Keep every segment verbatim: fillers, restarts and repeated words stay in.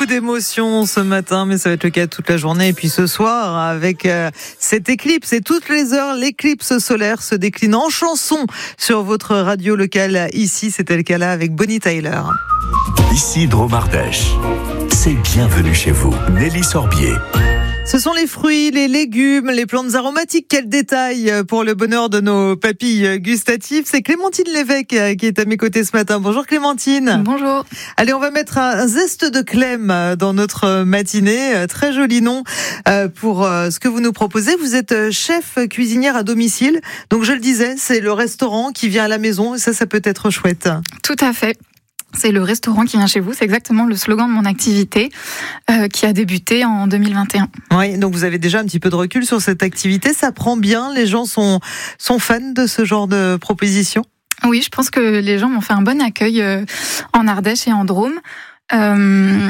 d'émotions ce matin, mais ça va être le cas toute la journée. Et puis ce soir, avec euh, cette éclipse et toutes les heures, l'éclipse solaire se décline en chanson sur votre radio locale. Ici, c'était le cas là avec Bonnie Tyler. Ici Dromardèche. C'est bienvenue chez vous. Nelly Sorbier. Ce sont les fruits, les légumes, les plantes aromatiques. Quel détail pour le bonheur de nos papilles gustatives. C'est Clémentine Lévesque qui est à mes côtés ce matin. Bonjour Clémentine. Bonjour. Allez, on va mettre un zeste de clem dans notre matinée. Très joli nom pour ce que vous nous proposez. Vous êtes chef cuisinière à domicile. Donc je le disais, c'est le restaurant qui vient à la maison. Et ça, ça peut être chouette. Tout à fait. C'est le restaurant qui vient chez vous, c'est exactement le slogan de mon activité euh, qui a débuté en deux mille vingt et un. Oui, donc vous avez déjà un petit peu de recul sur cette activité, ça prend bien, les gens sont, sont fans de ce genre de proposition ? Oui, je pense que les gens m'ont fait un bon accueil euh, en Ardèche et en Drôme. Euh,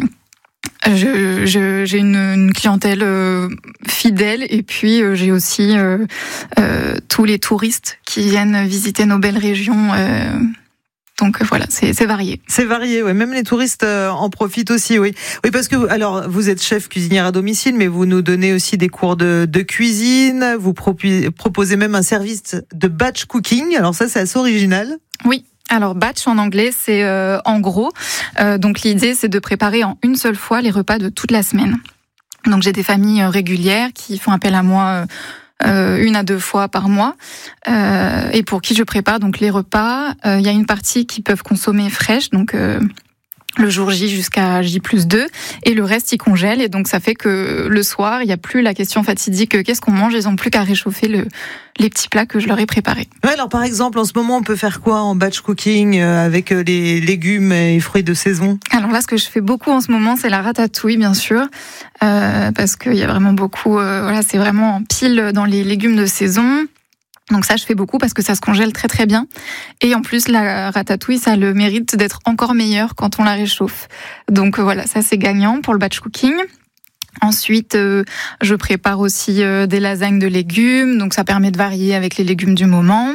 je, je, j'ai une, une clientèle euh, fidèle et puis euh, j'ai aussi euh, euh, tous les touristes qui viennent visiter nos belles régions. Euh, Donc voilà, c'est, c'est varié. C'est varié, ouais. Même les touristes en profitent aussi, oui. Oui, parce que alors vous êtes chef cuisinière à domicile, mais vous nous donnez aussi des cours de, de cuisine. Vous proposez même un service de batch cooking. Alors ça, c'est assez original. Oui. Alors batch en anglais, c'est euh, en gros. Euh, donc l'idée, c'est de préparer en une seule fois les repas de toute la semaine. Donc j'ai des familles régulières qui font appel à moi. Euh, Euh, une à deux fois par mois, euh, et pour qui je prépare donc les repas. Il euh, y a une partie qui peuvent consommer fraîche, donc euh, le jour J jusqu'à J plus deux, et le reste ils congèlent, et donc ça fait que le soir il n'y a plus la question fatidique qu'est-ce qu'on mange, ils n'ont plus qu'à réchauffer le, les petits plats que je leur ai préparés. Ouais, alors par exemple en ce moment on peut faire quoi en batch cooking avec les légumes et fruits de saison ? Alors là ce que je fais beaucoup en ce moment c'est la ratatouille bien sûr, euh, parce qu'il y a vraiment beaucoup, euh, voilà, c'est vraiment en pile dans les légumes de saison. Donc ça, je fais beaucoup parce que ça se congèle très très bien. Et en plus, la ratatouille, ça a le mérite d'être encore meilleur quand on la réchauffe. Donc voilà, ça c'est gagnant pour le batch cooking. Ensuite, euh, je prépare aussi euh, des lasagnes de légumes, donc ça permet de varier avec les légumes du moment.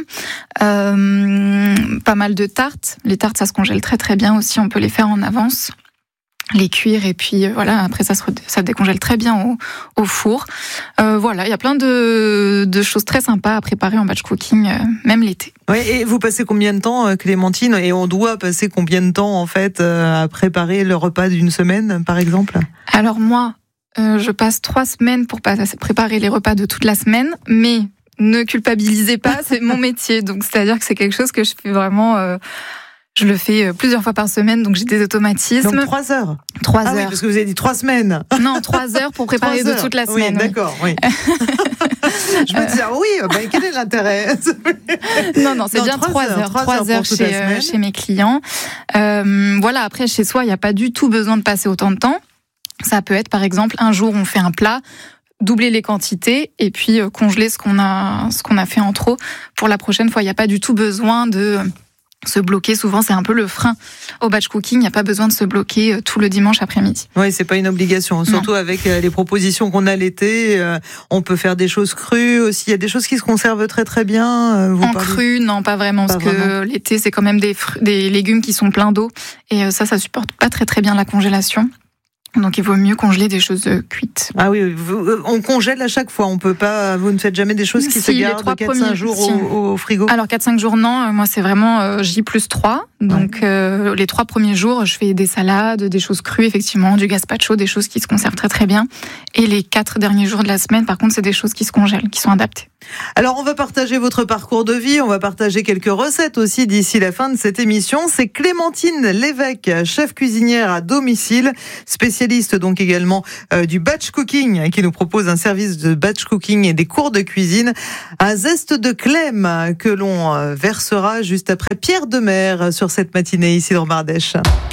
Euh, pas mal de tartes. Les tartes, ça se congèle très très bien aussi, on peut les faire en avance. Les cuire et puis voilà, après ça se ça décongèle très bien au, au four. Euh, voilà, il y a plein de, de choses très sympas à préparer en batch cooking, euh, même l'été. Oui, et vous passez combien de temps, Clémentine ? Et on doit passer combien de temps en fait à préparer le repas d'une semaine, par exemple ? Alors moi, euh, je passe trois semaines pour préparer les repas de toute la semaine, mais ne culpabilisez pas, c'est mon métier, donc c'est-à-dire que c'est quelque chose que je fais vraiment. Euh, Je le fais plusieurs fois par semaine, donc j'ai des automatismes. Donc trois heures. Trois ah heures. Oui, parce que vous avez dit trois semaines. Non, trois heures pour préparer de toute la semaine. Oui, d'accord, oui. Je me disais, ah oui, ben, quel est l'intérêt ? Non, non, c'est non, bien trois heures. Trois heures, heures chez, euh, chez mes clients. Euh, voilà, après, chez soi, il n'y a pas du tout besoin de passer autant de temps. Ça peut être, par exemple, un jour, on fait un plat, doubler les quantités et puis euh, congeler ce qu'on a, ce qu'on a fait en trop pour la prochaine fois. Il n'y a pas du tout besoin de se bloquer. Souvent, c'est un peu le frein au batch cooking. Il n'y a pas besoin de se bloquer tout le dimanche après-midi. Oui, c'est pas une obligation. Surtout non. Avec les propositions qu'on a l'été, on peut faire des choses crues aussi. Il y a des choses qui se conservent très très bien. Vous en parlez... cru, non, pas vraiment, pas parce vraiment. Que l'été, c'est quand même des, fr... des légumes qui sont pleins d'eau. Et ça, ça supporte pas très très bien la congélation. Donc il vaut mieux congeler des choses cuites. Ah oui, on congèle à chaque fois. On peut pas. Vous ne faites jamais des choses qui si, se gardent quatre cinq jours si. au, au frigo. Alors quatre cinq jours non. Moi c'est vraiment euh, J plus trois. Donc ouais. euh, les trois premiers jours, je fais des salades, des choses crues effectivement, du gazpacho, des choses qui se conservent très très bien. Et les quatre derniers jours de la semaine, par contre, c'est des choses qui se congèlent, qui sont adaptées. Alors on va partager votre parcours de vie, on va partager quelques recettes aussi d'ici la fin de cette émission. C'est Clémentine Lévesque, chef cuisinière à domicile, spécialiste donc également euh, du batch cooking, qui nous propose un service de batch cooking et des cours de cuisine. Un zeste de clem que l'on versera juste après Pierre Demer sur cette matinée ici dans Dromardèche.